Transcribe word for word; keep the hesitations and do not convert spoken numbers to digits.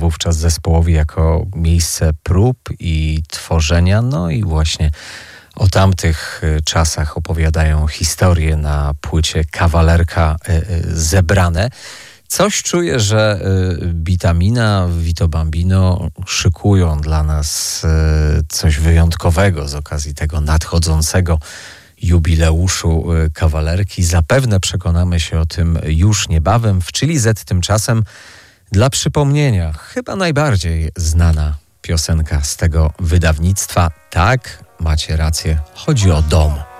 wówczas zespołowi jako miejsce prób i tworzenia. No i właśnie o tamtych czasach opowiadają historie na płycie Kawalerka zebrane. Coś czuję, że Bitamina, Vito Bambino szykują dla nas coś wyjątkowego z okazji tego nadchodzącego jubileuszu Kawalerki. Zapewne przekonamy się o tym już niebawem. W Chili Z tymczasem dla przypomnienia chyba najbardziej znana piosenka z tego wydawnictwa. Tak, macie rację, chodzi o dom.